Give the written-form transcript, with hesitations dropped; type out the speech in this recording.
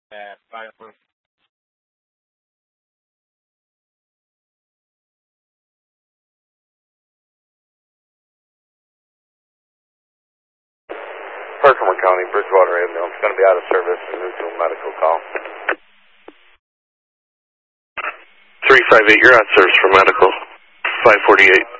Personal County, Bridgewater ambulance, going to be out of service and move to a medical call. 358, you're out of service for medical. 548.